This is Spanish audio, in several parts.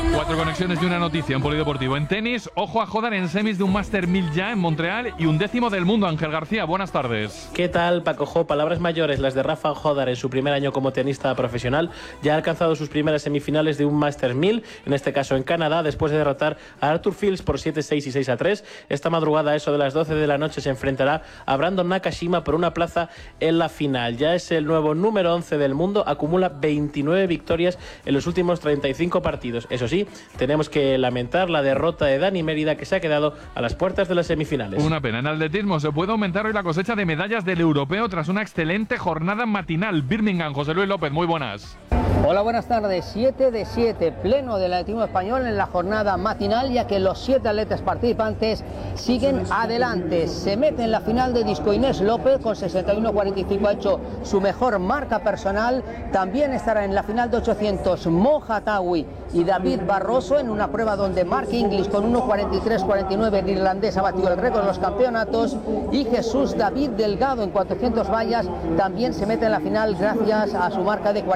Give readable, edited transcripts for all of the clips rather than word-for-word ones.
4 conexiones y una noticia en polideportivo. En tenis, ojo a Jodar en semis de un Master 1000 ya en Montreal y un 10º del mundo. Ángel García, buenas tardes. ¿Qué tal, Paco Jo? Palabras mayores las de Rafa Jodar en su primer año como tenista profesional. Ya ha alcanzado sus primeras semifinales de un Master 1000, en este caso en Canadá, después de derrotar a Arthur Fields por 7-6 y 6-3. Esta madrugada, a eso de las 12 de la noche, se enfrentará a Brandon Nakashima por una plaza en la final. Ya es el nuevo número 11 del mundo, acumula 29 victorias en los últimos 35 partidos. Eso sí, tenemos que lamentar la derrota de Dani Mérida, que se ha quedado a las puertas de las semifinales. Una pena. En atletismo se puede aumentar hoy la cosecha de medallas del europeo tras una excelente jornada matinal. Birmingham, José Luis López, muy buenas. Hola, buenas tardes. 7 de 7, pleno del atletismo español en la jornada matinal, ya que los 7 atletas participantes siguen adelante. Se mete en la final de disco Inés López con 61.45, ha hecho su mejor marca personal. También estará en la final de 800 Moja Tawi y David Barroso en una prueba donde Mark Inglis con 1.43.49 el irlandés ha batido el récord de los campeonatos, y Jesús David Delgado en 400 vallas también se mete en la final gracias a su marca de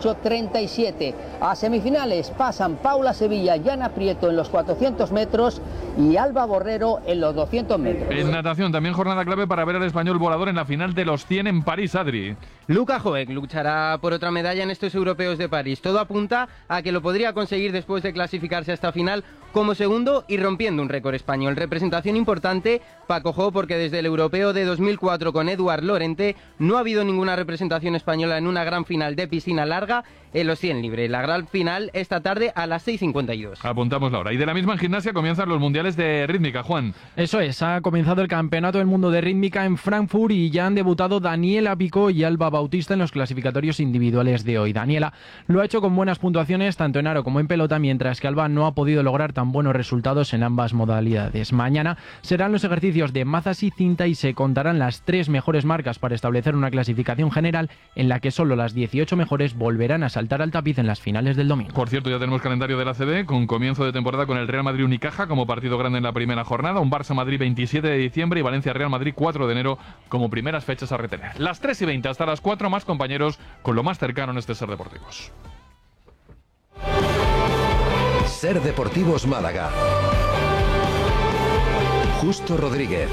48.37. A semifinales pasan Paula Sevilla y Ana Prieto en los 400 metros y Alba Borrero en los 200 metros. En natación también jornada clave para ver al español volador en la final de los 100 en París, Adri. Luka Joek luchará por otra medalla en estos europeos de París. Todo apunta a que lo podría conseguir después de clasificarse a esta final como segundo y rompiendo un récord español. Representación importante, Paco Jo, porque desde el europeo de 2004 con Eduard Lorente no ha habido ninguna representación española en una gran final de piscina larga en los 100 libre. La gran final esta tarde a las 6:52. Apuntamos la hora. Y de la misma en gimnasia comienzan los mundiales de rítmica, Juan. Eso es, ha comenzado el Campeonato del Mundo de Rítmica en Frankfurt y ya han debutado Daniela Picó y Alba Bautista en los clasificatorios individuales de hoy. Daniela lo ha hecho con buenas puntuaciones tanto en aro como en pelota, mientras que Alba no ha podido lograr tan buenos resultados en ambas modalidades. Mañana serán los ejercicios de mazas y cinta y se contarán las 3 mejores marcas para establecer una clasificación general en la que solo las 18 mejores volverán a saltar al tapiz en las finales del domingo. Por cierto, ya tenemos calendario de la ACB con comienzo de temporada con el Real Madrid Unicaja como partido grande en la primera jornada, un Barça Madrid 27 de diciembre y Valencia Real Madrid 4 de enero como primeras fechas a retener. Las 3:20 hasta las 4, más compañeros con lo más cercano en este Ser Deportivos. Ser Deportivos Málaga. Justo Rodríguez.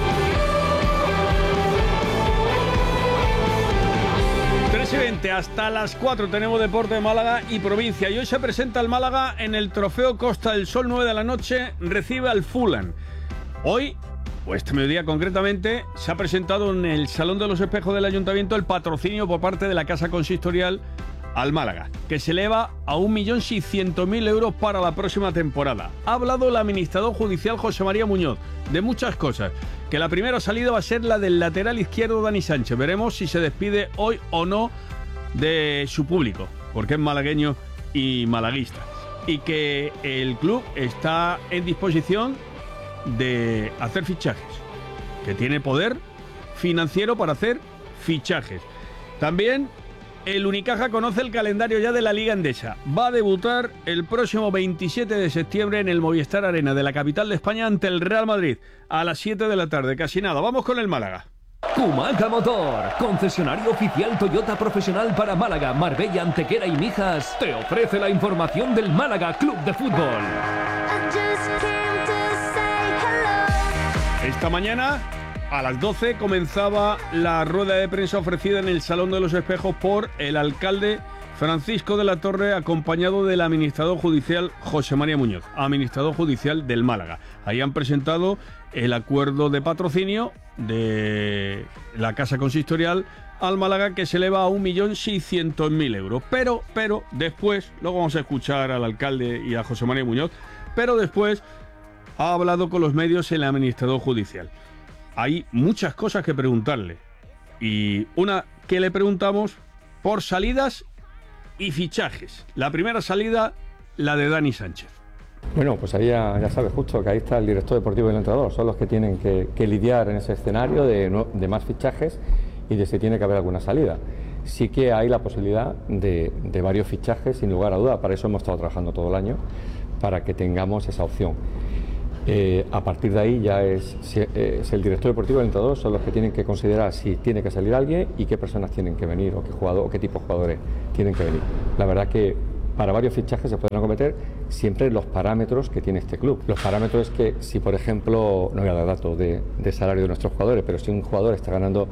3:20 hasta las 4 tenemos Deporte de Málaga y provincia. Y hoy se presenta el Málaga en el Trofeo Costa del Sol, 9 de la noche, recibe al Fulham. Hoy, o este mediodía concretamente, se ha presentado en el Salón de los Espejos del Ayuntamiento el patrocinio por parte de la Casa Consistorial al Málaga, que se eleva a 1.600.000 euros para la próxima temporada. Ha hablado el administrador judicial José María Muñoz de muchas cosas, que la primera salida va a ser la del lateral izquierdo Dani Sánchez. Veremos si se despide hoy o no de su público, porque es malagueño y malaguista, y que el club está en disposición de hacer fichajes, que tiene poder financiero para hacer fichajes. También el Unicaja conoce el calendario ya de la Liga Endesa. Va a debutar el próximo 27 de septiembre en el Movistar Arena de la capital de España ante el Real Madrid a las 7 de la tarde. Casi nada. Vamos con el Málaga. Kumaca Motor, concesionario oficial Toyota profesional para Málaga, Marbella, Antequera y Mijas, te ofrece la información del Málaga Club de Fútbol. Esta mañana a las 12 comenzaba la rueda de prensa ofrecida en el Salón de los Espejos por el alcalde Francisco de la Torre, acompañado del administrador judicial José María Muñoz, administrador judicial del Málaga. Ahí han presentado el acuerdo de patrocinio de la Casa Consistorial al Málaga, que se eleva a 1.600.000 euros. Pero después, luego vamos a escuchar al alcalde y a José María Muñoz, pero después ha hablado con los medios el administrador judicial. Hay muchas cosas que preguntarle, y una que le preguntamos por salidas y fichajes. La primera salida, la de Dani Sánchez. Bueno, pues ahí ya sabes, justo que ahí está el director deportivo y el entrenador, son los que tienen que lidiar en ese escenario de más fichajes y de si tiene que haber alguna salida. Sí que hay la posibilidad de varios fichajes, sin lugar a duda. Para eso hemos estado trabajando todo el año, para que tengamos esa opción. A partir de ahí ya es el director deportivo y el entrenador son los que tienen que considerar si tiene que salir alguien y qué personas tienen que venir o qué tipo de jugadores tienen que venir. La verdad que para varios fichajes se pueden acometer siempre los parámetros que tiene este club. Los parámetros es que si, por ejemplo, no voy a dar datos de salario de nuestros jugadores, pero si un jugador está ganando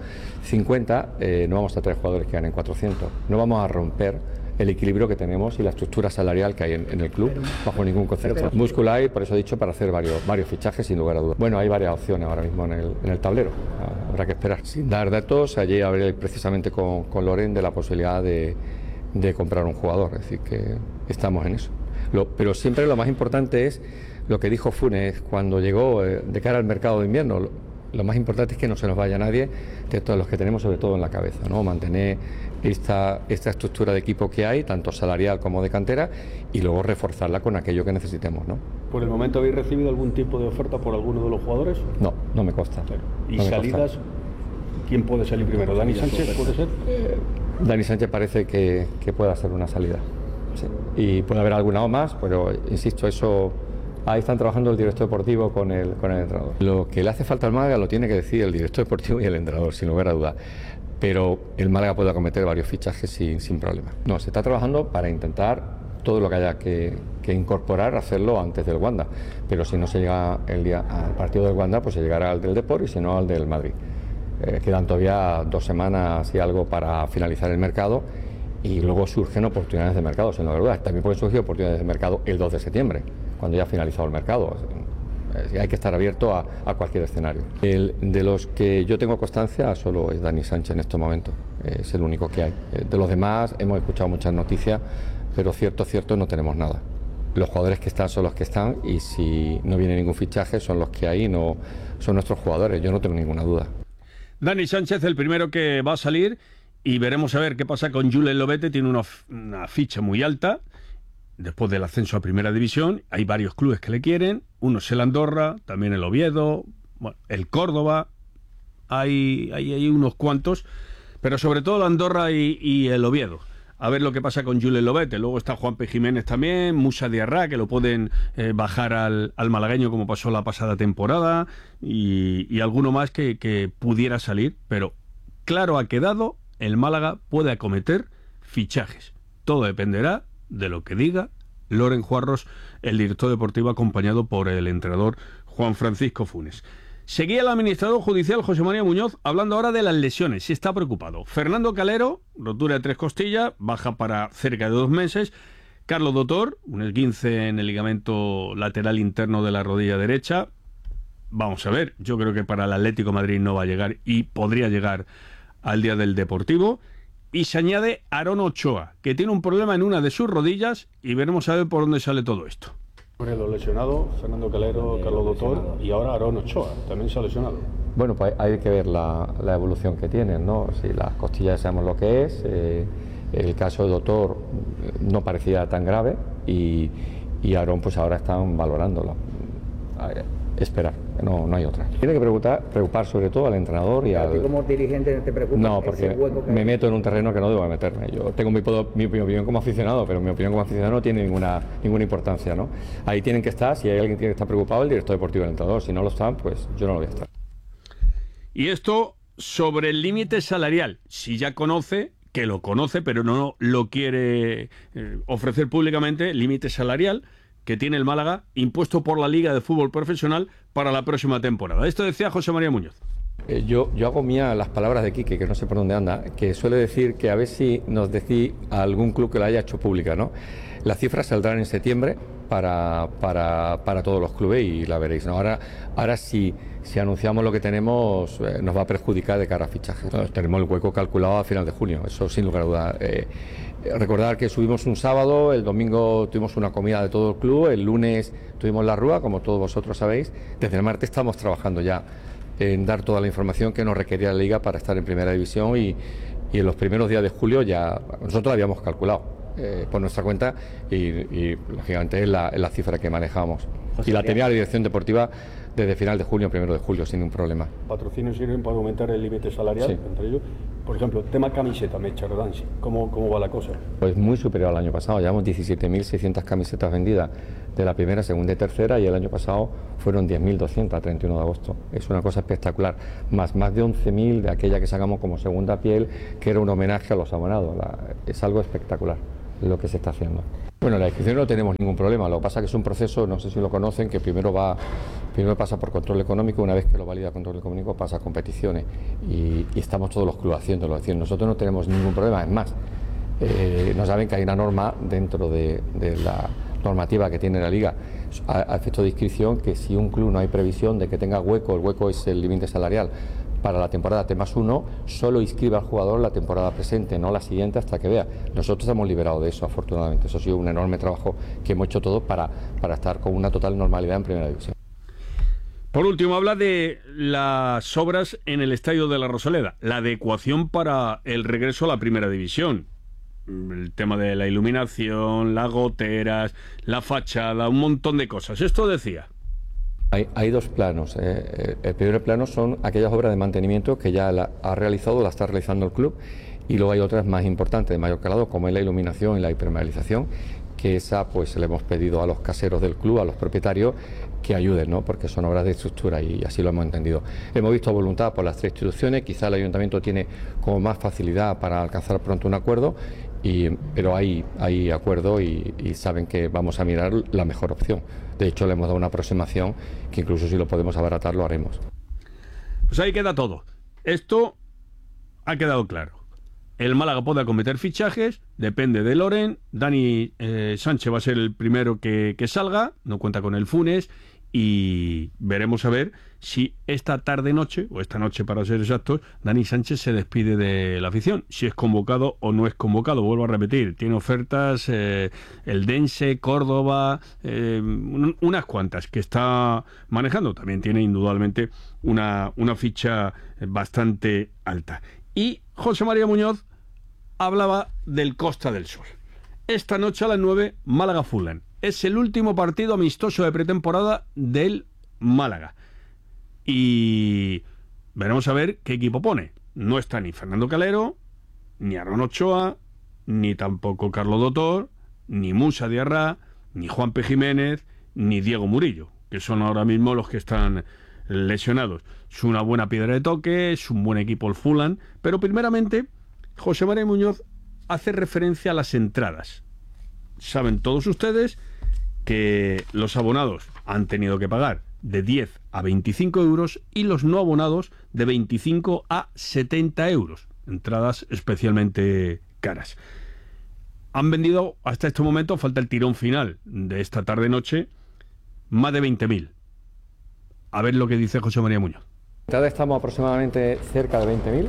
50, no vamos a traer jugadores que ganen 400. No vamos a romper el equilibrio que tenemos y la estructura salarial que hay en el club bajo ningún concepto. Músculo hay, por eso he dicho, para hacer varios fichajes sin lugar a dudas. Bueno, hay varias opciones ahora mismo en el tablero, habrá que esperar. Sin dar datos, ayer hablé precisamente con Loren de la posibilidad de comprar un jugador, es decir, que estamos en eso. Pero siempre lo más importante es lo que dijo Funes cuando llegó de cara al mercado de invierno. Lo más importante es que no se nos vaya nadie de todos los que tenemos, sobre todo en la cabeza, ¿no? Mantener esta estructura de equipo que hay, tanto salarial como de cantera, y luego reforzarla con aquello que necesitemos, ¿no? ¿Por el momento habéis recibido algún tipo de oferta por alguno de los jugadores? No me consta. ¿Y no me salidas? consta. ¿Quién puede salir primero? ¿Dani Sánchez puede ser? Dani Sánchez parece que pueda ser una salida. Sí. Y puede haber alguna o más, pero insisto, eso ahí están trabajando el director deportivo con el entrenador. Lo que le hace falta al Málaga lo tiene que decir el director deportivo y el entrenador, sin lugar a dudas. Pero el Málaga puede acometer varios fichajes sin problema. No, se está trabajando para intentar todo lo que haya que incorporar, hacerlo antes del Wanda. Pero si no se llega el día al partido del Wanda, pues se llegará al del Depor y si no al del Madrid. Quedan todavía 2 semanas y algo para finalizar el mercado y luego surgen oportunidades de mercado, sin lugar a dudas. También pueden surgir oportunidades de mercado el 2 de septiembre, cuando ya ha finalizado el mercado. Hay que estar abierto a cualquier escenario. De los que yo tengo constancia solo es Dani Sánchez en estos momentos, es el único que hay. De los demás hemos escuchado muchas noticias, pero cierto no tenemos nada. Los jugadores que están son los que están y si no viene ningún fichaje son los que hay, no son nuestros jugadores, yo no tengo ninguna duda. Dani Sánchez, el primero que va a salir, y veremos a ver qué pasa con Julen Lobete. Tiene una ficha muy alta después del ascenso a Primera División. Hay varios clubes que le quieren, uno es el Andorra, también el Oviedo, bueno, el Córdoba, hay unos cuantos, pero sobre todo el Andorra y el Oviedo. A ver lo que pasa con Julen Lobete. Luego está Juanpe Jiménez también, Musa Diarra, que lo pueden bajar al malagueño como pasó la pasada temporada, y alguno más que pudiera salir. Pero claro ha quedado, el Málaga puede acometer fichajes. Todo dependerá de lo que diga Loren Juarros, el director deportivo, acompañado por el entrenador Juan Francisco Funes. Seguía el administrador judicial José María Muñoz hablando ahora de las lesiones. Sí está preocupado. Fernando Calero, rotura de 3 costillas, baja para cerca de 2 meses. Carlos Dotor, un esguince en el ligamento lateral interno de la rodilla derecha. Vamos a ver, yo creo que para el Atlético de Madrid no va a llegar y podría llegar al día del Deportivo. Y se añade Aarón Ochoa, que tiene un problema en una de sus rodillas, y veremos a ver por dónde sale todo esto. Los lesionados, Fernando Calero, Carlos Dotor y ahora Aarón Ochoa, también se ha lesionado. Bueno, pues hay que ver la evolución que tienen, ¿no? Si las costillas sabemos lo que es, el caso de Dotor no parecía tan grave y Aarón pues ahora están valorándolo. Esperar, no hay otra. Tiene que preocupar sobre todo al entrenador y al... como dirigente te preocupa? No, porque me meto en un terreno que no debo meterme. Yo tengo mi opinión como aficionado, pero mi opinión como aficionado no tiene ninguna importancia, ¿no? Ahí tienen que estar, si hay alguien que tiene que estar preocupado, el director deportivo y el entrenador. Si no lo están, pues yo no lo voy a estar. Y esto sobre el límite salarial. Si ya conoce, que lo conoce, pero no lo quiere ofrecer públicamente, límite salarial que tiene el Málaga impuesto por la Liga de Fútbol Profesional para la próxima temporada. Esto decía José María Muñoz. Yo hago mía las palabras de Quique, que no sé por dónde anda, que suele decir que a ver si nos decís a algún club que la haya hecho pública, ¿no? Las cifras saldrán en septiembre para todos los clubes y la veréis, ¿no? Ahora si anunciamos lo que tenemos nos va a perjudicar de cara a fichajes. Tenemos el hueco calculado a final de junio, eso sin lugar a dudas. Recordar que subimos un sábado, el domingo tuvimos una comida de todo el club, el lunes tuvimos la Rúa, como todos vosotros sabéis. Desde el martes estamos trabajando ya en dar toda la información que nos requería la Liga para estar en Primera División y en los primeros días de julio ya nosotros la habíamos calculado por nuestra cuenta y lógicamente es la cifra que manejamos. Y la tenía la dirección deportiva desde final de junio, 1 de julio, sin ningún problema. ¿Patrocinios sirven para aumentar el límite salarial? Sí. Entre ellos, por ejemplo, tema camiseta, Mecha Rodansi, ¿cómo va la cosa? Pues muy superior al año pasado, llevamos 17.600 camisetas vendidas de la primera, segunda y tercera, y el año pasado fueron 10.200 a 31 de agosto. Es una cosa espectacular, más de 11.000 de aquella que sacamos como segunda piel, que era un homenaje a los abonados. Es algo espectacular lo que se está haciendo. Bueno, la inscripción no tenemos ningún problema, lo que pasa es que es un proceso, no sé si lo conocen, que primero pasa por control económico, una vez que lo valida control económico pasa a competiciones y estamos todos los clubes haciéndolo, es decir, nosotros no tenemos ningún problema, es más, no saben que hay una norma dentro de la normativa que tiene la Liga a efecto de inscripción, que si un club no hay previsión de que tenga hueco, el hueco es el límite salarial, para la temporada T+1, solo inscribe al jugador la temporada presente, no la siguiente hasta que vea. Nosotros hemos liberado de eso, afortunadamente. Eso ha sido un enorme trabajo que hemos hecho todos para estar con una total normalidad en Primera División. Por último, habla de las obras en el Estadio de la Rosaleda, la adecuación para el regreso a la Primera División. El tema de la iluminación, las goteras, la fachada, un montón de cosas. Esto decía. Hay dos planos. El primer plano son aquellas obras de mantenimiento que ya la ha realizado, la está realizando el club, y luego hay otras más importantes, de mayor calado, como es la iluminación y la impermeabilización, que esa pues le hemos pedido a los caseros del club, a los propietarios, que ayuden, ¿no? Porque son obras de estructura y así lo hemos entendido. Hemos visto voluntad por las tres instituciones, quizá el ayuntamiento tiene como más facilidad para alcanzar pronto un acuerdo, pero hay acuerdo y saben que vamos a mirar la mejor opción. De hecho, le hemos dado una aproximación que incluso si lo podemos abaratar lo haremos. Pues ahí queda todo. Esto ha quedado claro. El Málaga puede acometer fichajes, depende de Loren. Dani Sánchez va a ser el primero que salga, no cuenta con el Funes, y veremos a ver si esta tarde-noche, o esta noche para ser exactos, Dani Sánchez se despide de la afición, si es convocado o no es convocado. Vuelvo a repetir, tiene ofertas el Dense, Córdoba, unas cuantas que está manejando. También tiene indudablemente una ficha bastante alta. Y José María Muñoz hablaba del Costa del Sol. Esta noche a las 9, Málaga-Fulham. Es el último partido amistoso de pretemporada del Málaga. Y veremos a ver qué equipo pone. No está ni Fernando Calero, ni Aaron Ochoa, ni tampoco Carlos Dotor, ni Musa Diarra, ni Juanpe Jiménez, ni Diego Murillo, que son ahora mismo los que están lesionados. Es una buena piedra de toque, es un buen equipo el Fulham, pero primeramente José María Muñoz hace referencia a las entradas. Saben todos ustedes que los abonados han tenido que pagar de 10 a 25 euros y los no abonados de 25 a 70 euros. Entradas especialmente caras. Han vendido hasta este momento, falta el tirón final de esta tarde-noche, más de 20.000. A ver lo que dice José María Muñoz. Estamos aproximadamente cerca de 20.000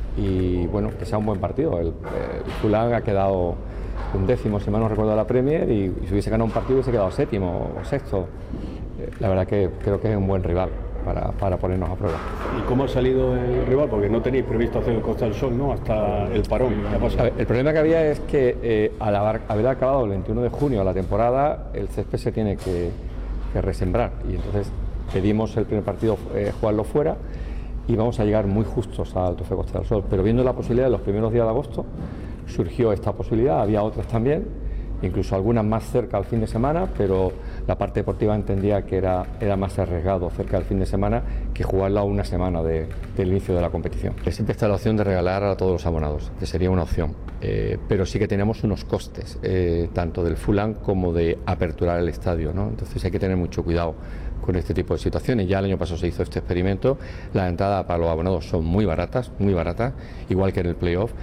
y bueno, que sea un buen partido. El Fulham ha quedado 11º, si mal no recuerdo, la Premier, y si hubiese ganado un partido hubiese quedado 7º o 6º. La verdad que creo que es un buen rival para ponernos a prueba. ¿Y cómo ha salido el rival? Porque no tenéis previsto hacer el Costa del Sol, ¿no? Hasta el parón. A ver, el problema que había es que al haber acabado el 21 de junio la temporada, el césped se tiene que resembrar, y entonces pedimos el primer partido jugarlo fuera y vamos a llegar muy justos al Trofeo Costa del Sol, pero viendo la posibilidad de los primeros días de agosto surgió esta posibilidad, había otras también, incluso algunas más cerca al fin de semana, pero la parte deportiva entendía que era más arriesgado cerca del fin de semana que jugarla una semana del inicio de la competición. Siempre está la opción de regalar a todos los abonados, que sería una opción, pero sí que tenemos unos costes, tanto del Fulham como de aperturar el estadio, ¿no? Entonces hay que tener mucho cuidado con este tipo de situaciones. Ya el año pasado se hizo este experimento, las entradas para los abonados son muy baratas, igual que en el playoff.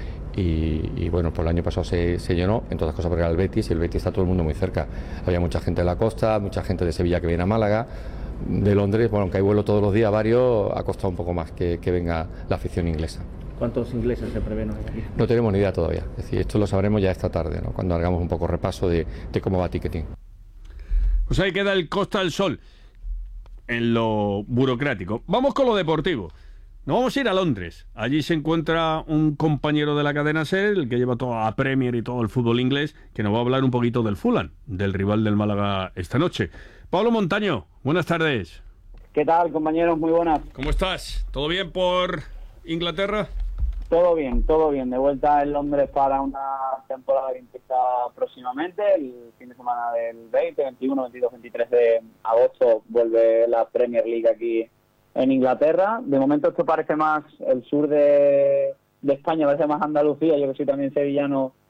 Y bueno, pues el año pasado se llenó, en todas cosas porque era el Betis, y el Betis está todo el mundo muy cerca. Había mucha gente de la costa, mucha gente de Sevilla que viene a Málaga, de Londres, bueno, aunque hay vuelo todos los días, varios, ha costado un poco más que venga la afición inglesa. ¿Cuántos ingleses se prevén aquí? No tenemos ni idea todavía, es decir, esto lo sabremos ya esta tarde, ¿no? Cuando hagamos un poco repaso de cómo va ticketing. Pues ahí queda el Costa del Sol en lo burocrático. Vamos con lo deportivo. Nos vamos a ir a Londres. Allí se encuentra un compañero de la cadena SER, el que lleva toda la Premier y todo el fútbol inglés, que nos va a hablar un poquito del Fulham, del rival del Málaga esta noche. Pablo Montaño, buenas tardes. ¿Qué tal, compañeros? Muy buenas. ¿Cómo estás? ¿Todo bien por Inglaterra? Todo bien. De vuelta en Londres para una temporada que empieza próximamente, el fin de semana del 20, 21, 22, 23 de agosto vuelve la Premier League aquí en Inglaterra. De momento esto parece más el sur de España, parece más Andalucía. Yo que soy también sevillano,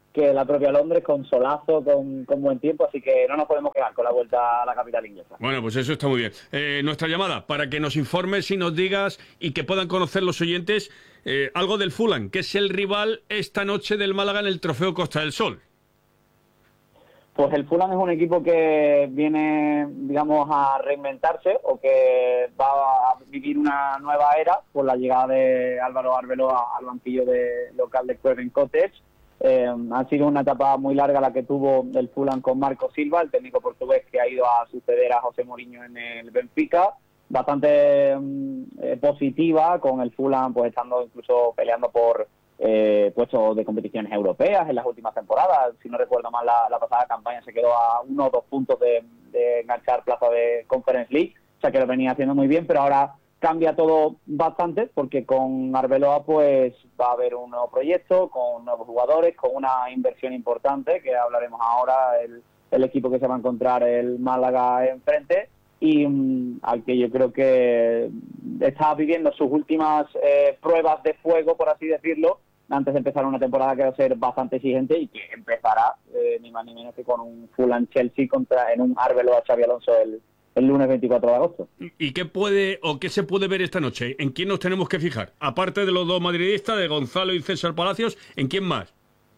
que la propia Londres, con solazo, con buen tiempo, así que no nos podemos quedar con la vuelta a la capital inglesa. Bueno, pues eso está muy bien. Nuestra llamada, para que nos informes y nos digas y que puedan conocer los oyentes algo del Fulham, que es el rival esta noche del Málaga en el Trofeo Costa del Sol. Pues el Fulham es un equipo que viene, digamos, a reinventarse o que va a vivir una nueva era por la llegada de Álvaro Arbeloa al banquillo local de Craven Cottage. Ha sido una etapa muy larga la que tuvo el Fulham con Marco Silva, el técnico portugués que ha ido a suceder a José Mourinho en el Benfica. Bastante positiva, con el Fulham pues estando incluso peleando por puestos de competiciones europeas en las últimas temporadas. Si no recuerdo mal, la pasada campaña se quedó a 1 o 2 puntos de enganchar plaza de Conference League, o sea que lo venía haciendo muy bien, pero ahora cambia todo bastante porque con Arbeloa pues va a haber un nuevo proyecto, con nuevos jugadores, con una inversión importante, que hablaremos ahora, el equipo que se va a encontrar el Málaga enfrente, y al que yo creo que está viviendo sus últimas pruebas de fuego, por así decirlo, antes de empezar una temporada que va a ser bastante exigente y que empezará ni más ni menos que con un Fulham-Chelsea en un Arbeloa-Xabi Alonso el lunes 24 de agosto. ¿Y qué puede o qué se puede ver esta noche? ¿En quién nos tenemos que fijar? Aparte de los dos madridistas, de Gonzalo y César Palacios, ¿en quién más?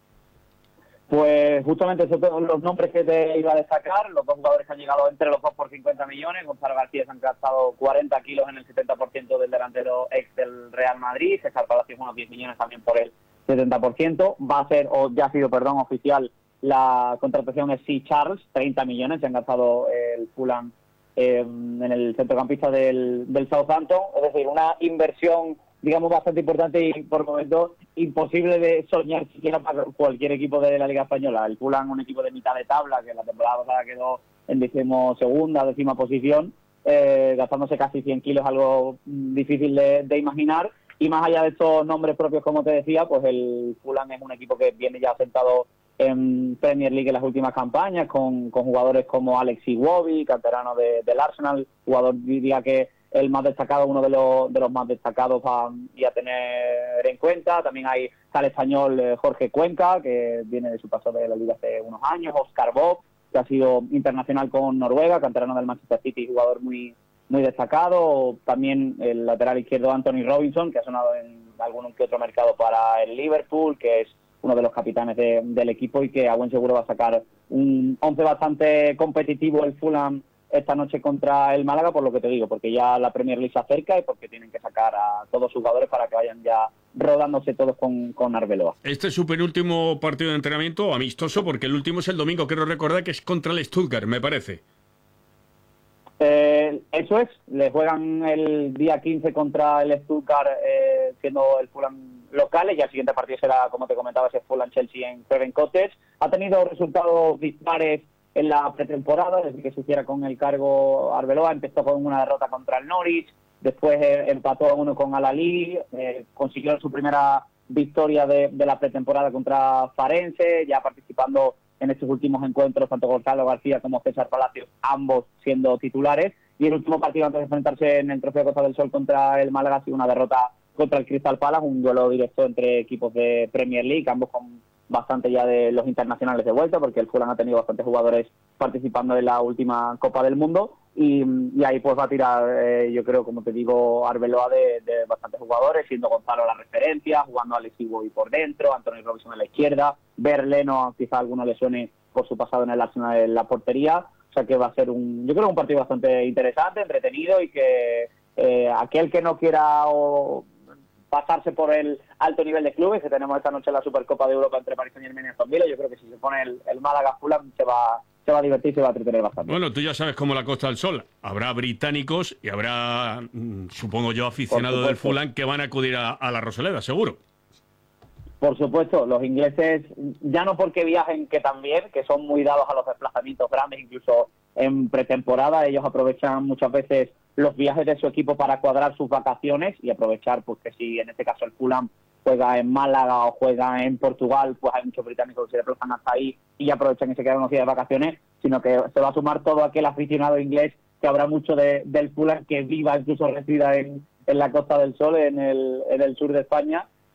Pues justamente esos son los nombres que te iba a destacar, los dos jugadores que han llegado entre los dos por 50 millones. Gonzalo García se han gastado 40 kilos en el 70% del delantero ex del Real Madrid, César Palacios unos 10 millones también por el 70%. Va a ser, o ya ha sido, perdón, oficial la contratación de C. Charles, 30 millones se han gastado el Fulham en el centrocampista del Southampton, es decir, una inversión, digamos, bastante importante y por momentos imposible de soñar siquiera para cualquier equipo de la Liga Española. El Fulham, un equipo de mitad de tabla, que la temporada pasada quedó en 12ª posición, gastándose casi 100 kilos, algo difícil de imaginar. Y más allá de estos nombres propios, como te decía, pues el Fulham es un equipo que viene ya sentado en Premier League en las últimas campañas, con jugadores como Alex Iwobi, canterano del Arsenal, jugador, diría que el más destacado, uno de los más destacados a tener en cuenta. También está el español Jorge Cuenca, que viene de su paso de la Liga hace unos años, Oscar Bob, que ha sido internacional con Noruega, canterano del Manchester City, jugador muy destacado. También el lateral izquierdo Anthony Robinson, que ha sonado en algún que otro mercado para el Liverpool, que es uno de los capitanes del equipo y que a buen seguro va a sacar un 11 bastante competitivo el Fulham esta noche contra el Málaga, por lo que te digo, porque ya la Premier League se acerca y porque tienen que sacar a todos sus jugadores para que vayan ya rodándose todos con Arbeloa. Este es su penúltimo partido de entrenamiento amistoso, porque el último es el domingo, quiero recordar que es contra el Stuttgart, me parece. Eso es, le juegan el día 15 contra el Stuttgart, siendo el Fulham locales, y el siguiente partido será, como te comentaba, ese Fulham-Chelsea en Craven Cottage. Ha tenido resultados dispares en la pretemporada, desde que se hiciera con el cargo Arbeloa. Empezó con una derrota contra el Norwich, después empató a 1 con Al-Ahly, consiguió su primera victoria de la pretemporada contra Farense, ya participando en estos últimos encuentros, tanto Gonzalo García como César Palacios, ambos siendo titulares. Y el último partido antes de enfrentarse en el Trofeo Costa del Sol contra el Málaga ha sido una derrota contra el Crystal Palace, un duelo directo entre equipos de Premier League, ambos con bastante ya de los internacionales de vuelta, porque el Fulham ha tenido bastantes jugadores participando en la última Copa del Mundo, y ahí pues va a tirar, yo creo, como te digo, Arbeloa de bastantes jugadores, siendo Gonzalo la referencia, jugando a Alex Iwobi por dentro, Anthony Robinson a la izquierda, Berleno, quizá a alguno le suene por su pasado en el Arsenal en la portería. O sea que va a ser yo creo, un partido bastante interesante, entretenido, y que aquel que no quiera pasarse por el alto nivel de clubes que tenemos esta noche en la Supercopa de Europa entre Paris Saint-Germain y Aston Villa, yo creo que si se pone el Málaga Fulham se va a divertir, se va a entretener bastante. Bueno, tú ya sabes cómo la Costa del Sol. Habrá británicos y habrá, supongo yo, aficionados del Fulham que van a acudir a la Rosaleda, seguro. Por supuesto, los ingleses, ya no porque viajen, que también, que son muy dados a los desplazamientos grandes, incluso en pretemporada, ellos aprovechan muchas veces los viajes de su equipo para cuadrar sus vacaciones y aprovechar, pues que si en este caso el Fulham juega en Málaga o juega en Portugal, pues hay muchos británicos que se desplazan hasta ahí y aprovechan y se quedan unos días de vacaciones, sino que se va a sumar todo aquel aficionado inglés, que habrá mucho del Fulham que viva, incluso resida en la Costa del Sol, en el sur de España,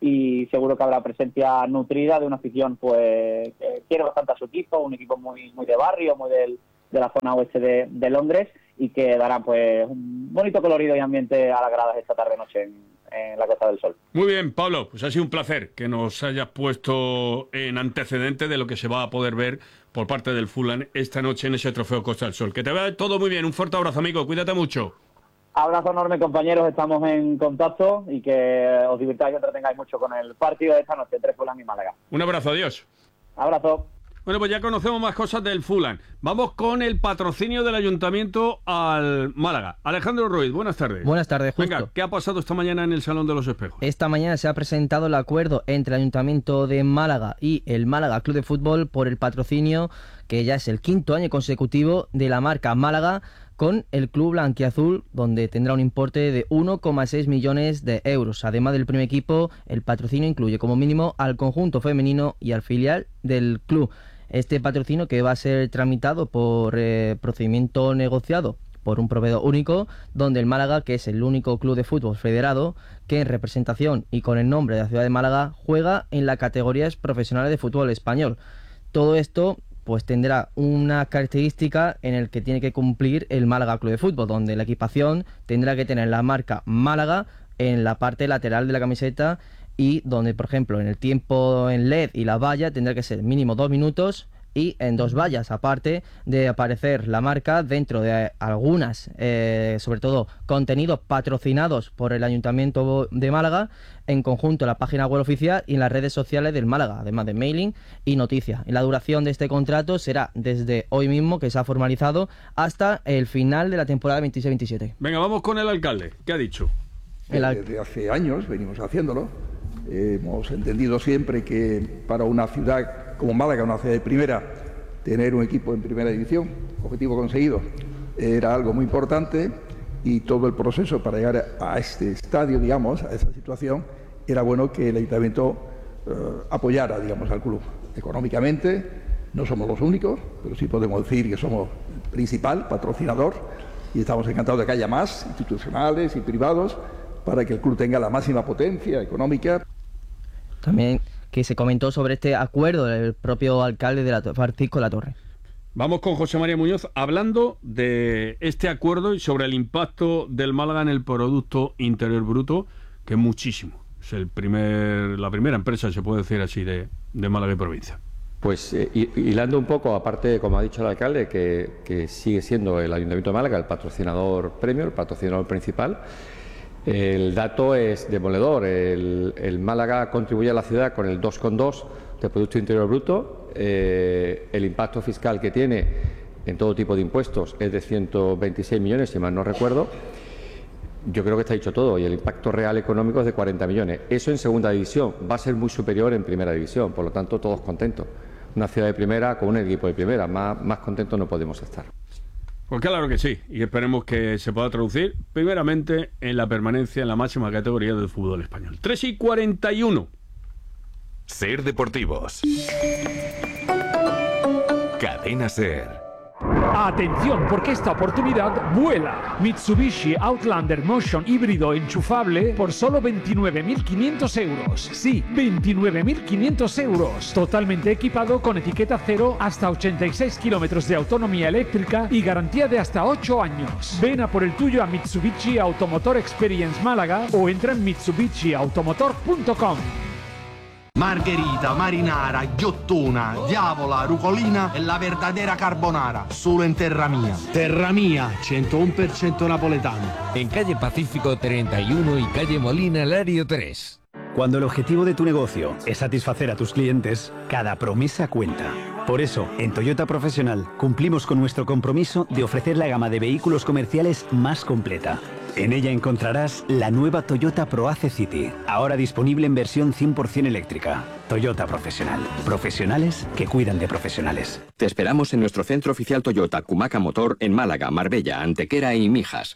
y seguro que habrá presencia nutrida de una afición pues que quiere bastante a su equipo, un equipo muy de barrio, muy de la zona oeste de Londres, y que dará pues un bonito colorido y ambiente a las gradas esta tarde-noche en la Costa del Sol. Muy bien, Pablo, pues ha sido un placer que nos hayas puesto en antecedente de lo que se va a poder ver por parte del Fulham esta noche en ese trofeo Costa del Sol. Que te vaya todo muy bien, un fuerte abrazo, amigo, cuídate mucho. Abrazo enorme, compañeros, estamos en contacto y que os divirtáis y entretengáis mucho con el partido de esta noche entre Fulham y Málaga. Un abrazo, adiós. Abrazo. Bueno, pues ya conocemos más cosas del Fulham. Vamos con el patrocinio del Ayuntamiento al Málaga. Alejandro Ruiz, buenas tardes. Buenas tardes, justo. Venga, ¿qué ha pasado esta mañana en el Salón de los Espejos? Esta mañana se ha presentado el acuerdo entre el Ayuntamiento de Málaga y el Málaga Club de Fútbol por el patrocinio, que ya es el 5º año consecutivo, de la marca Málaga con el club blanquiazul, donde tendrá un importe de 1,6 millones de euros. Además del primer equipo, el patrocinio incluye como mínimo al conjunto femenino y al filial del club. Este patrocinio, que va a ser tramitado por procedimiento negociado por un proveedor único, donde el Málaga, que es el único club de fútbol federado que en representación y con el nombre de la ciudad de Málaga juega en las categorías profesionales de fútbol español. Todo esto pues tendrá una característica en el que tiene que cumplir el Málaga Club de Fútbol, donde la equipación tendrá que tener la marca Málaga en la parte lateral de la camiseta, y donde, por ejemplo, en el tiempo en LED y la valla tendrá que ser mínimo 2 minutos, y en 2 vallas, aparte de aparecer la marca dentro de algunas, sobre todo contenidos patrocinados por el Ayuntamiento de Málaga, en conjunto la página web oficial y en las redes sociales del Málaga, además de mailing y noticias. Y la duración de este contrato será desde hoy mismo, que se ha formalizado, hasta el final de la temporada 26-27. Venga, vamos con el alcalde. ¿Qué ha dicho? Desde hace años venimos haciéndolo. Hemos entendido siempre que para una ciudad como Málaga, una ciudad de primera, tener un equipo en primera división, objetivo conseguido, era algo muy importante, y todo el proceso para llegar a este estadio, digamos, a esa situación, era bueno que el Ayuntamiento apoyara, digamos, al club económicamente. No somos los únicos, pero sí podemos decir que somos el principal patrocinador, y estamos encantados de que haya más institucionales y privados para que el club tenga la máxima potencia económica. También que se comentó sobre este acuerdo del propio alcalde de Francisco Latorre. Vamos con José María Muñoz hablando de este acuerdo y sobre el impacto del Málaga en el Producto Interior Bruto, que es muchísimo. Es la primera empresa, se puede decir así, de Málaga y provincia. Pues hilando un poco, aparte, como ha dicho el alcalde, que sigue siendo el Ayuntamiento de Málaga el patrocinador premio, el patrocinador principal. El dato es demoledor. El Málaga contribuye a la ciudad con el 2,2 del Producto Interior Bruto. El impacto fiscal que tiene en todo tipo de impuestos es de 126 millones, si mal no recuerdo. Yo creo que está dicho todo, y el impacto real económico es de 40 millones. Eso en segunda división. Va a ser muy superior en primera división, por lo tanto todos contentos. Una ciudad de primera con un equipo de primera, más contentos no podemos estar. Pues claro que sí, y esperemos que se pueda traducir primeramente en la permanencia en la máxima categoría del fútbol español. 3:41. Ser Deportivos. Cadena Ser. Atención, porque esta oportunidad vuela. Mitsubishi Outlander Motion híbrido enchufable por solo 29.500 euros. Sí, 29.500 euros. Totalmente equipado con etiqueta cero, hasta 86 kilómetros de autonomía eléctrica y garantía de hasta 8 años. Ven a por el tuyo a Mitsubishi Automotor Experience Málaga o entra en mitsubishiautomotor.com. Margherita, marinara, ghiottona, diavola, rucolina e la verdadera carbonara, solo en Terra Mia. Terra Mia, 101% napoletano. En calle Pacífico 31 y calle Molina Lario 3. Cuando el objetivo de tu negocio es satisfacer a tus clientes, cada promesa cuenta. Por eso, en Toyota Profesional cumplimos con nuestro compromiso de ofrecer la gama de vehículos comerciales más completa. En ella encontrarás la nueva Toyota ProAce City, ahora disponible en versión 100% eléctrica. Toyota Profesional. Profesionales que cuidan de profesionales. Te esperamos en nuestro centro oficial Toyota Cumaca Motor en Málaga, Marbella, Antequera y Mijas.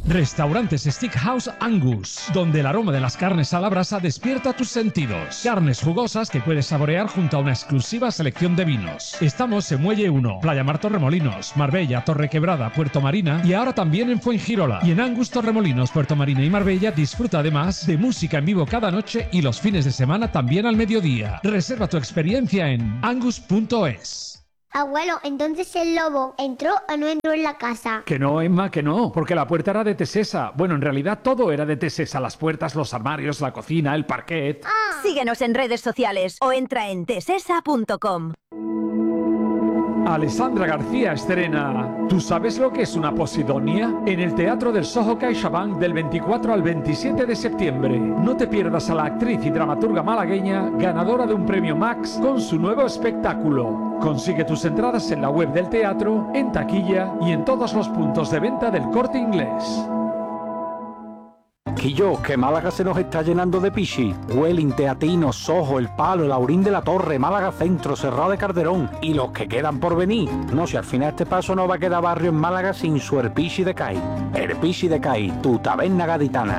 Restaurantes Steakhouse Angus, donde el aroma de las carnes a la brasa despierta tus sentidos. Carnes jugosas que puedes saborear junto a una exclusiva selección de vinos. Estamos en Muelle 1, Playa Mar Torremolinos, Marbella, Torrequebrada, Puerto Marina y ahora también en Fuengirola. Y en Angus Torremolinos, Puerto Marina y Marbella disfruta además de música en vivo cada noche y los fines de semana también al mediodía. Reserva tu experiencia en angus.es. Abuelo, entonces el lobo ¿entró o no entró en la casa? Que no, Emma, que no, porque la puerta era de Tesesa. Bueno, en realidad todo era de Tesesa, las puertas, los armarios, la cocina, el parquet. Síguenos en redes sociales o entra en tesesa.com. Alessandra García estrena ¿Tú sabes lo que es una posidonia? En el Teatro del Soho CaixaBank del 24 al 27 de septiembre. No te pierdas a la actriz y dramaturga malagueña ganadora de un premio Max con su nuevo espectáculo. Consigue tus entradas en la web del teatro, en taquilla y en todos los puntos de venta del Corte Inglés. Quillo, que Málaga se nos está llenando de pichi. Welling, Teatino, Soho, El Palo, Laurín de la Torre, Málaga Centro, Serrao de Calderón y los que quedan por venir. No, si al final este paso no va a quedar barrio en Málaga sin su Herpichi de Cai. Herpichi de Cai, tu taberna gaditana.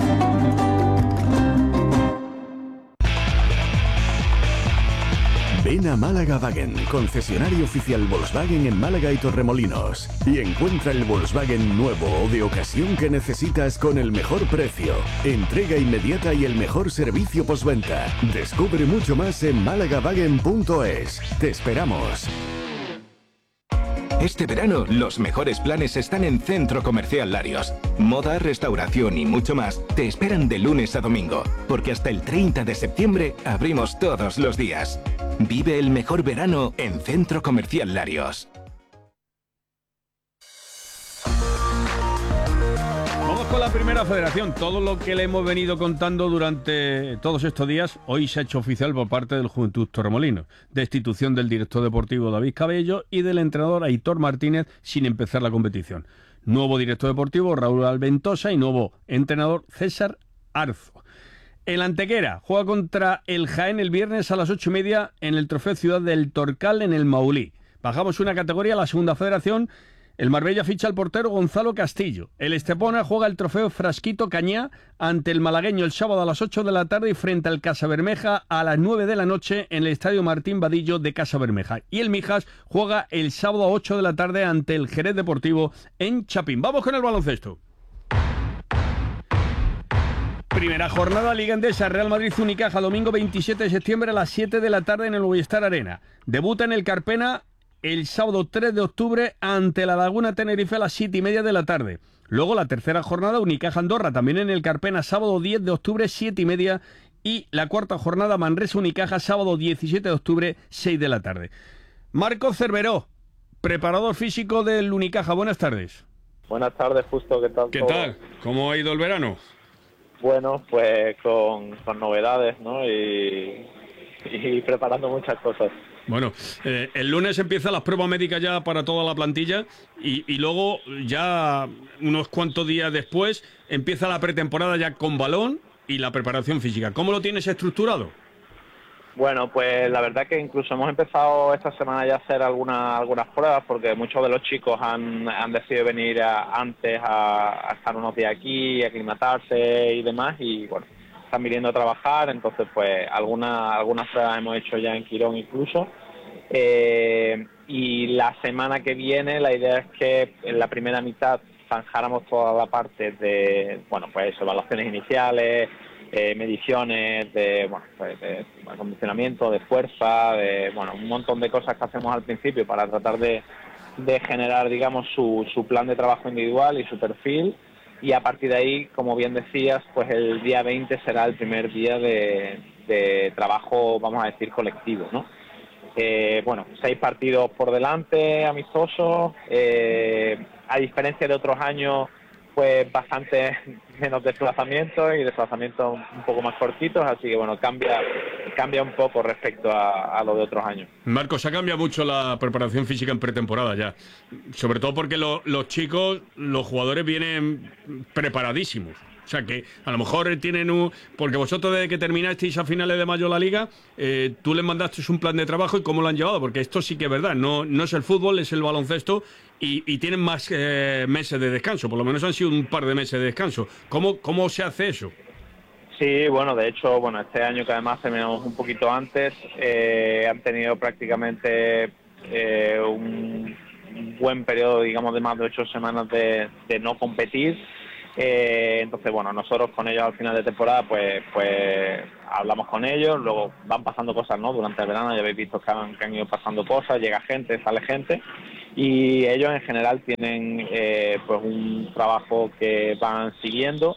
Ven a Málaga Wagen, concesionario oficial Volkswagen en Málaga y Torremolinos, y encuentra el Volkswagen nuevo o de ocasión que necesitas con el mejor precio, entrega inmediata y el mejor servicio postventa. Descubre mucho más en málagawagen.es. Te esperamos. Este verano, los mejores planes están en Centro Comercial Larios. Moda, restauración y mucho más te esperan de lunes a domingo, porque hasta el 30 de septiembre abrimos todos los días. Vive el mejor verano en Centro Comercial Larios. Vamos con la Primera Federación. Todo lo que le hemos venido contando durante todos estos días, hoy se ha hecho oficial por parte del Juventud Torremolinos. Destitución del director deportivo David Cabello y del entrenador Aitor Martínez sin empezar la competición. Nuevo director deportivo Raúl Alventosa y nuevo entrenador César Arzo. El Antequera juega contra el Jaén el viernes a las 8:30 en el Trofeo Ciudad del Torcal en el Maulí. Bajamos una categoría a la Segunda Federación. El Marbella ficha al portero Gonzalo Castillo. El Estepona juega el Trofeo Frasquito Cañá ante el malagueño el sábado a las 8 de la tarde y frente al Casabermeja a las 9 de la noche en el Estadio Martín Vadillo de Casabermeja. Y el Mijas juega el sábado a 8 de la tarde ante el Jerez Deportivo en Chapín. Vamos con el baloncesto. Primera jornada, Liga Endesa, Real Madrid Unicaja, domingo 27 de septiembre a las 7 de la tarde en el Movistar Arena. Debuta en el Carpena el sábado 3 de octubre ante la Laguna Tenerife a las 7:30 de la tarde. Luego la tercera jornada, Unicaja Andorra, también en el Carpena, sábado 10 de octubre, 7:30. Y la cuarta jornada, Manresa Unicaja, sábado 17 de octubre, 6 de la tarde. Marco Cerveró, preparador físico del Unicaja, buenas tardes. Buenas tardes, Justo, ¿qué tal? ¿Qué tal? ¿Cómo ha ido el verano? Bueno, pues con novedades, ¿no? Y preparando muchas cosas. Bueno, el lunes empiezan las pruebas médicas ya para toda la plantilla y luego ya unos cuantos días después empieza la pretemporada ya con balón y la preparación física. ¿Cómo lo tienes estructurado? Bueno, pues la verdad que incluso hemos empezado esta semana ya a hacer algunas pruebas porque muchos de los chicos han decidido venir antes a estar unos días aquí, aclimatarse y demás y bueno, están viniendo a trabajar, entonces pues algunas pruebas hemos hecho ya en Quirón incluso. Y la semana que viene la idea es que en la primera mitad zanjáramos toda la parte de, bueno, pues evaluaciones iniciales, mediciones de acondicionamiento, de fuerza, de un montón de cosas que hacemos al principio para tratar de generar, digamos, su plan de trabajo individual y su perfil. Y a partir de ahí, como bien decías, pues el día 20 será el primer día de trabajo, vamos a decir, colectivo, ¿no? 6 partidos por delante, amistosos, a diferencia de otros años, pues bastante menos desplazamientos y desplazamientos un poco más cortitos, así que bueno, cambia un poco respecto a lo de otros años. Marcos, ha cambiado mucho la preparación física en pretemporada ya, sobre todo porque los chicos, los jugadores vienen preparadísimos. O sea que a lo mejor tienen porque vosotros desde que terminasteis a finales de mayo la liga, tú les mandasteis un plan de trabajo y cómo lo han llevado, porque esto sí que es verdad, no es el fútbol, es el baloncesto y tienen más meses de descanso, por lo menos han sido un par de meses de descanso. ¿Cómo se hace eso? Sí, bueno, de hecho, este año que además terminamos un poquito antes, han tenido prácticamente un buen periodo, digamos, de más de 8 semanas de no competir. Entonces, bueno, nosotros con ellos al final de temporada, pues hablamos con ellos, luego van pasando cosas, ¿no? Durante el verano ya habéis visto que han ido pasando cosas, llega gente, sale gente, y ellos en general tienen pues un trabajo que van siguiendo.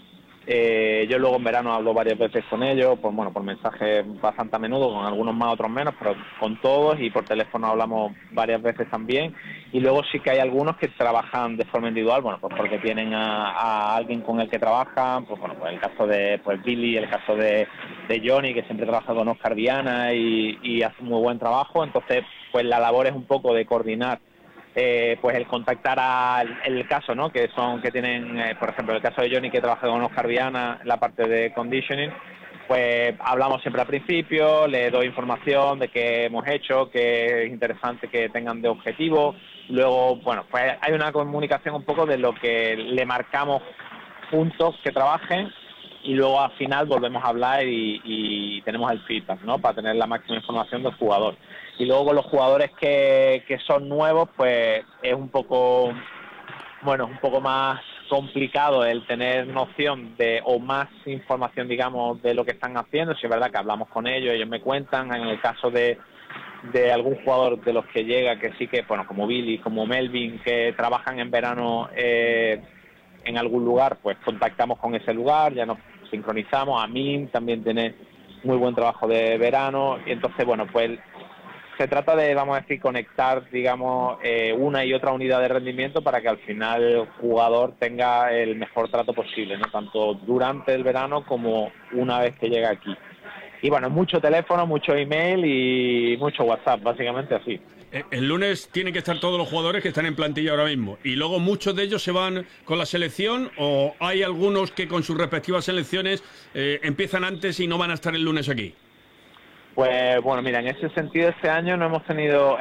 Yo luego en verano hablo varias veces con ellos, por mensajes bastante a menudo, con algunos más, otros menos, pero con todos, y por teléfono hablamos varias veces también. Y luego sí que hay algunos que trabajan de forma individual, pues porque tienen a alguien con el que trabajan, pues el caso de Billy, el caso de Johnny, que siempre trabaja con Oscar Viana y hace un muy buen trabajo. Entonces, pues la labor es un poco de coordinar pues el contactar el caso, ¿no? Que tienen, por ejemplo, el caso de Johnny, que trabaja con Oscar Viana, la parte de conditioning, pues hablamos siempre al principio, le doy información de qué hemos hecho, que es interesante que tengan de objetivo. Luego, pues hay una comunicación un poco de lo que le marcamos juntos que trabajen, y luego al final volvemos a hablar y tenemos el feedback, ¿no? Para tener la máxima información del jugador. Y luego con los jugadores que son nuevos, pues es un poco más complicado el tener noción o más información, digamos, de lo que están haciendo. Si es verdad que hablamos con ellos me cuentan. En el caso de algún jugador de los que llega, que sí que, como Billy, como Melvin, que trabajan en verano en algún lugar, pues contactamos con ese lugar, ya nos sincronizamos. Amin también tiene muy buen trabajo de verano, y entonces, pues se trata de, vamos a decir, conectar, digamos, una y otra unidad de rendimiento para que al final el jugador tenga el mejor trato posible, ¿no? Tanto durante el verano como una vez que llega aquí. Y mucho teléfono, mucho email y mucho WhatsApp, básicamente así. El lunes tienen que estar todos los jugadores que están en plantilla ahora mismo, y luego muchos de ellos se van con la selección, o hay algunos que con sus respectivas selecciones empiezan antes y no van a estar el lunes aquí. Pues mira, en ese sentido este año no hemos tenido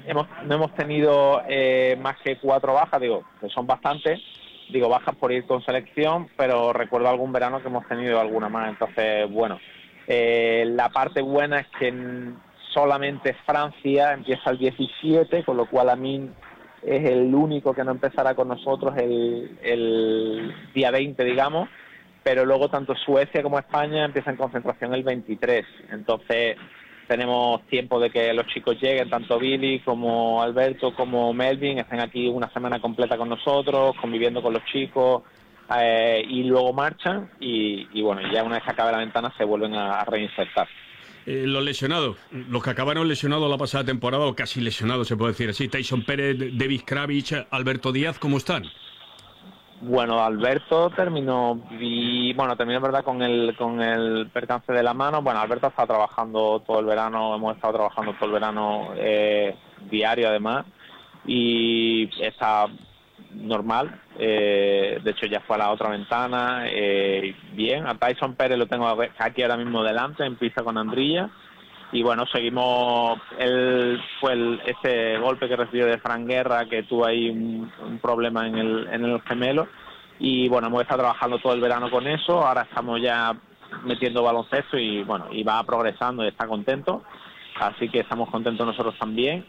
más que 4 bajas, que son bastantes, bajas por ir con selección, pero recuerdo algún verano que hemos tenido alguna más. Entonces, la parte buena es que solamente Francia empieza el 17, con lo cual Amin es el único que no empezará con nosotros el día 20, digamos. Pero luego tanto Suecia como España empiezan concentración el 23. Entonces tenemos tiempo de que los chicos lleguen, tanto Billy como Alberto como Melvin, estén aquí una semana completa con nosotros, conviviendo con los chicos, y luego marchan y ya una vez que acabe la ventana se vuelven a reinsertar. Los lesionados, los que acabaron lesionados la pasada temporada, o casi lesionados se puede decir así, Tyson Pérez, David Kravitz, Alberto Díaz, ¿cómo están? Alberto terminó en verdad con el percance de la mano. Alberto ha estado trabajando todo el verano, hemos estado trabajando todo el verano diario además, y está normal. De hecho ya fue a la otra ventana, bien. A Tyson Pérez lo tengo aquí ahora mismo delante, en pista con Andrilla. Y seguimos, ese golpe que recibió de Fran Guerra, que tuvo ahí un problema en el gemelo, y hemos estado trabajando todo el verano con eso. Ahora estamos ya metiendo baloncesto y va progresando y está contento, así que estamos contentos nosotros también.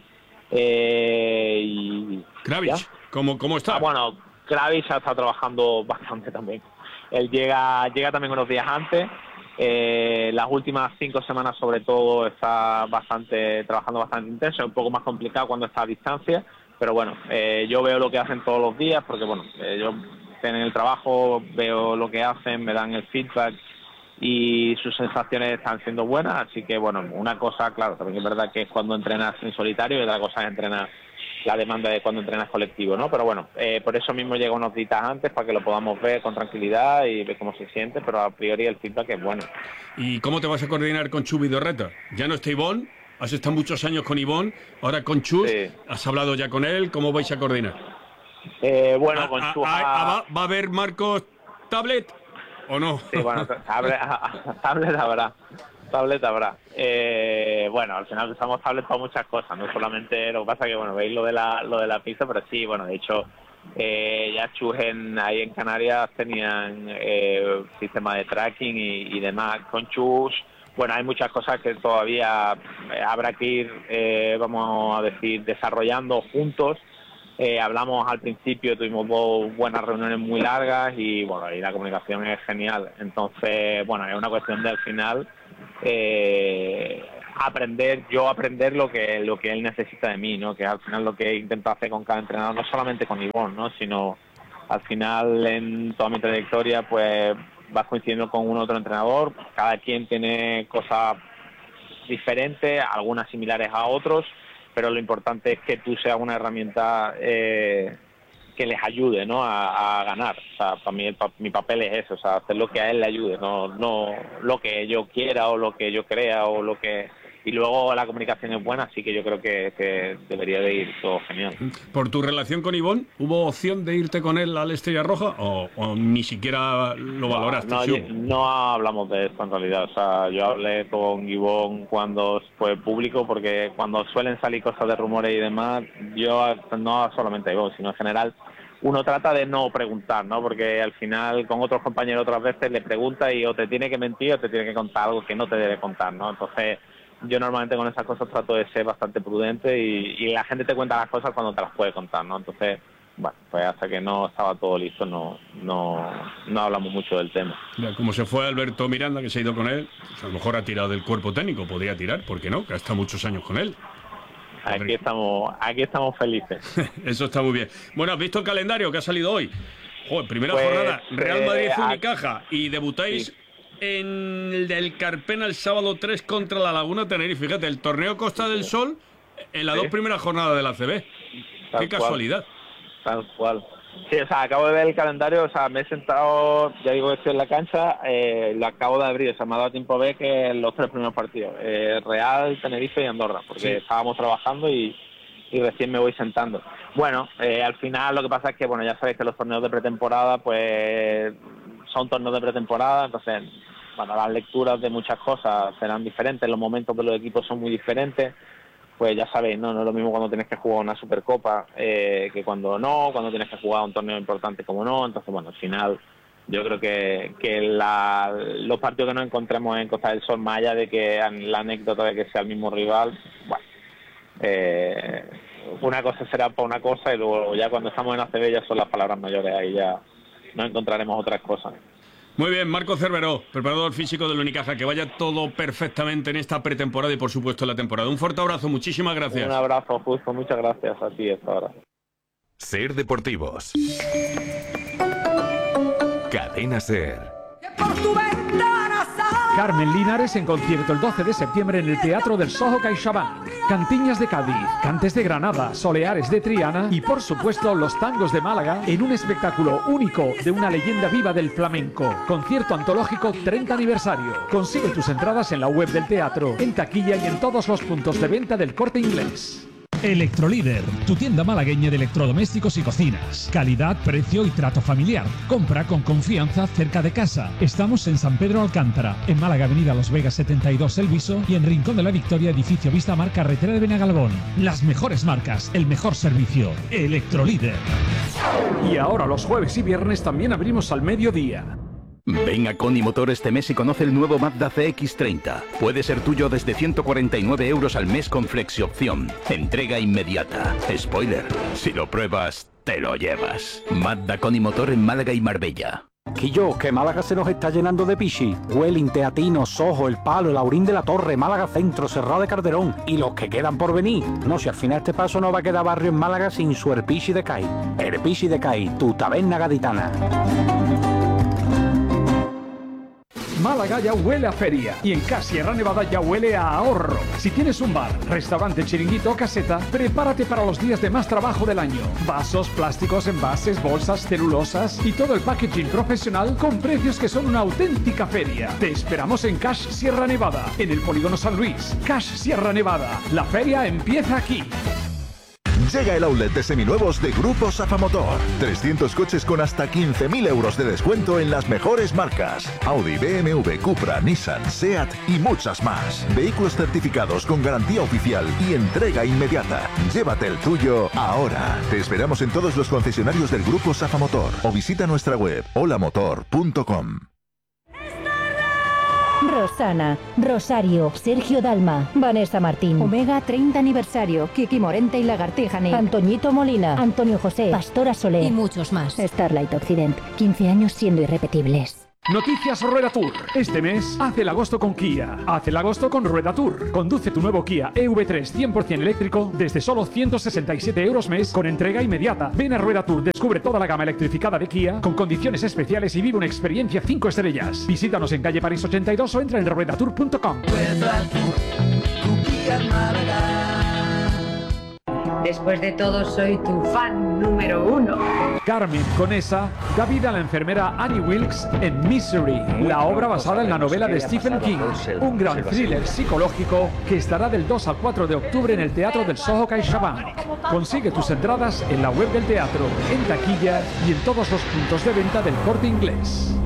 Kravitz, ¿cómo está? Kravitz ha estado trabajando bastante también. Él llega también unos días antes. Las últimas 5 semanas sobre todo está trabajando bastante intenso, es un poco más complicado cuando está a distancia, pero yo veo lo que hacen todos los días, porque yo en el trabajo veo lo que hacen, me dan el feedback y sus sensaciones están siendo buenas, así que una cosa, claro, también es verdad que es cuando entrenas en solitario y otra cosa es entrenar la demanda de cuando entrenas colectivo, ¿no? Pero por eso mismo llega unos días antes para que lo podamos ver con tranquilidad y ver cómo se siente, pero a priori el feedback es bueno. ¿Y cómo te vas a coordinar con Chu Vidorreta? Ya no está Ivón, has estado muchos años con Ivón, ahora con Chu, sí. ¿Has hablado ya con él? ¿Cómo vais a coordinar? Con Chu... ¿Va a haber Marcos Tablet? ¿o no? Sí, bueno, tablet habrá. Bueno, al final usamos tablet para muchas cosas, no solamente lo que pasa que, bueno, veis lo de la pizza, pero sí, bueno, de hecho, ya Chugen ahí en Canarias tenían sistema de tracking y demás. Con Chus, bueno, hay muchas cosas que todavía habrá que ir, vamos a decir, desarrollando juntos. Hablamos al principio, tuvimos 2 buenas reuniones muy largas y bueno, y la comunicación es genial. Entonces, bueno, es una cuestión de al final aprender lo que él necesita de mí, ¿no? Que al final lo que intento hacer con cada entrenador, no solamente con Ivonne, ¿no? Sino al final en toda mi trayectoria pues vas coincidiendo con un otro entrenador, cada quien tiene cosas diferentes, algunas similares a otros, pero lo importante es que tú seas una herramienta que les ayude, ¿no? a ganar. O sea, para mí mi papel es eso, o sea, hacer lo que a él le ayude, no lo que yo quiera o lo que yo crea o lo que... Y luego la comunicación es buena, así que yo creo que debería de ir todo genial. ¿Por tu relación con Ivonne, hubo opción de irte con él al Estrella Roja o ni siquiera lo valoraste? No hablamos de esto en realidad. O sea, yo hablé con Ivonne cuando fue público, porque cuando suelen salir cosas de rumores y demás, yo no solamente a Ivonne, sino en general, uno trata de no preguntar, ¿no? Porque al final con otros compañeros otras veces le pregunta y o te tiene que mentir o te tiene que contar algo que no te debe contar, ¿no? Entonces... yo normalmente con esas cosas trato de ser bastante prudente y la gente te cuenta las cosas cuando te las puede contar, ¿no? Entonces, bueno, pues hasta que no estaba todo listo no hablamos mucho del tema. Ya, como se fue Alberto Miranda, que se ha ido con él, pues a lo mejor ha tirado del cuerpo técnico, podría tirar, ¿por qué no? Que ha estado muchos años con él. Aquí estamos felices. Eso está muy bien. Bueno, ¿has visto el calendario que ha salido hoy? Joder, primera pues, jornada, Real Madrid Unicaja, y debutáis... Sí. En el del Carpena el sábado 3 contra la Laguna Tenerife. Fíjate, el torneo Costa del Sol en las 2 primeras jornadas de la ACB. Qué casualidad. Tal cual. Sí, o sea, acabo de ver el calendario, o sea, me he sentado, ya digo que estoy en la cancha, lo acabo de abrir, o sea, me ha dado tiempo a ver que los 3 primeros partidos, Real, Tenerife y Andorra, porque estábamos trabajando y recién me voy sentando. Bueno, al final lo que pasa es que, bueno, ya sabéis que los torneos de pretemporada, pues... son torneos de pretemporada, entonces, bueno, las lecturas de muchas cosas serán diferentes, los momentos de los equipos son muy diferentes, pues ya sabéis, no es lo mismo cuando tienes que jugar una Supercopa que cuando tienes que jugar un torneo importante como no, entonces, bueno, al final yo creo que los partidos que nos encontremos en Costa del Sol, más allá de que la anécdota de que sea el mismo rival, bueno, una cosa será para una cosa y luego ya cuando estamos en ACB ya son las palabras mayores, ahí ya no encontraremos otras cosas. Muy bien, Marco Cerveró, preparador físico del Unicaja, que vaya todo perfectamente en esta pretemporada y por supuesto en la temporada. Un fuerte abrazo, muchísimas gracias. Un abrazo, Justo, muchas gracias a ti hasta ahora. Ser Deportivos. Cadena Ser. Carmen Linares en concierto el 12 de septiembre en el Teatro del Soho CaixaBank. Cantiñas de Cádiz, Cantes de Granada, Soleares de Triana y por supuesto los tangos de Málaga en un espectáculo único de una leyenda viva del flamenco. Concierto antológico 30 aniversario. Consigue tus entradas en la web del teatro, en taquilla y en todos los puntos de venta del Corte Inglés. Electrolíder, tu tienda malagueña de electrodomésticos y cocinas. Calidad, precio y trato familiar. Compra con confianza cerca de casa. Estamos en San Pedro Alcántara, en Málaga, Avenida Los Vegas 72 El Viso y en Rincón de la Victoria, edificio Vista Mar, carretera de Benagalbón. Las mejores marcas, el mejor servicio. Electrolíder. Y ahora los jueves y viernes también abrimos al mediodía. Ven a Coni Motor este mes y conoce el nuevo Mazda CX-30. Puede ser tuyo desde 149 € al mes con flexi-opción. Entrega inmediata. Spoiler, si lo pruebas, te lo llevas. Mazda Coni Motor en Málaga y Marbella. Quillo, que Málaga se nos está llenando de pichi. Huelin, Teatino, Sojo, El Palo, el Aurín de la Torre, Málaga Centro, Serrado de Calderón y los que quedan por venir. No, si al final este paso no va a quedar barrio en Málaga sin su Herpichi de Cai. Herpichi de Cai, tu taberna gaditana. Málaga ya huele a feria y en Cash Sierra Nevada ya huele a ahorro. Si tienes un bar, restaurante, chiringuito o caseta, prepárate para los días de más trabajo del año. Vasos, plásticos, envases, bolsas, celulosas y todo el packaging profesional con precios que son una auténtica feria. Te esperamos en Cash Sierra Nevada, en el Polígono San Luis. Cash Sierra Nevada, la feria empieza aquí. Llega el outlet de seminuevos de Grupo Safamotor. 300 coches con hasta 15.000 euros de descuento en las mejores marcas. Audi, BMW, Cupra, Nissan, SEAT y muchas más. Vehículos certificados con garantía oficial y entrega inmediata. Llévate el tuyo ahora. Te esperamos en todos los concesionarios del Grupo Safamotor o visita nuestra web holamotor.com. Rosana, Rosario, Sergio Dalma, Vanessa Martín, Omega 30 aniversario, Kiki Morente y Lagartijani, Antoñito Molina, Antonio José, Pastora Solé y muchos más. Starlight Occident, 15 años siendo irrepetibles. Noticias Rueda Tour. Este mes, haz el agosto con Kia. Haz el agosto con Rueda Tour. Conduce tu nuevo Kia EV3 100% eléctrico desde solo 167 euros mes con entrega inmediata. Ven a Rueda Tour, descubre toda la gama electrificada de Kia con condiciones especiales y vive una experiencia 5 estrellas. Visítanos en calle París 82 o entra en ruedatour.com. Después de todo, soy tu fan número 1. Carmen Conesa da vida a la enfermera Annie Wilkes en Misery, la obra basada en la novela de Stephen King, un gran thriller psicológico que estará del 2 al 4 de octubre en el Teatro del Soho CaixaBank. Consigue tus entradas en la web del teatro, en taquilla y en todos los puntos de venta del Corte Inglés.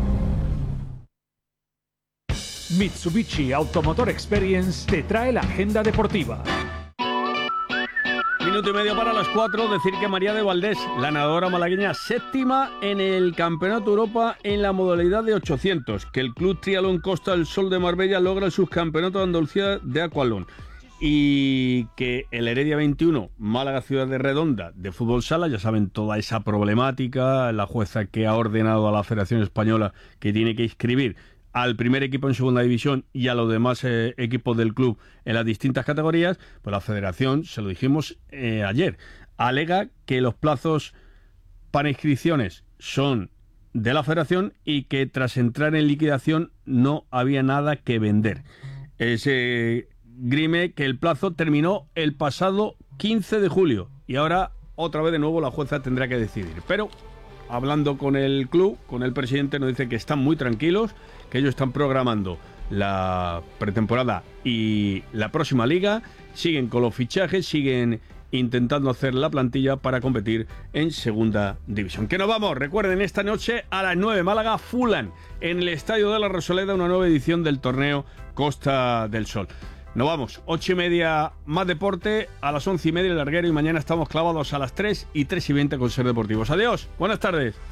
Mitsubishi Automotor Experience te trae la agenda deportiva. Minuto y medio para las 4, decir que María de Valdés, la nadadora malagueña, séptima en el Campeonato de Europa en la modalidad de 800, que el Club Triatlón Costa del Sol de Marbella logra el subcampeonato de Andalucía de Aqualón y que el Heredia 21, Málaga Ciudad de Redonda de fútbol sala, ya saben toda esa problemática, la jueza que ha ordenado a la Federación Española que tiene que inscribir al primer equipo en segunda división y a los demás equipos del club en las distintas categorías, pues la federación, se lo dijimos ayer, alega que los plazos para inscripciones son de la federación y que tras entrar en liquidación no había nada que vender. Se grime que el plazo terminó el pasado 15 de julio y ahora otra vez de nuevo la jueza tendrá que decidir. Pero hablando con el club, con el presidente, nos dice que están muy tranquilos, que ellos están programando la pretemporada y la próxima liga, siguen con los fichajes, siguen intentando hacer la plantilla para competir en segunda división. Que nos vamos, recuerden, esta noche a las 9 Málaga, Fulham, en el Estadio de la Rosaleda, una nueva edición del torneo Costa del Sol. Nos vamos, 8:30 más deporte, a las 11:30 el larguero y mañana estamos clavados a las 3 y 3:20 con Ser Deportivos. Adiós, buenas tardes.